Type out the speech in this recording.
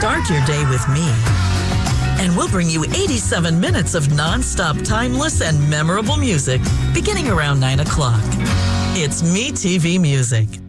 Start your day with me. And we'll bring you 87 minutes of nonstop, timeless, and memorable music beginning around 9 o'clock. It's Me TV Music.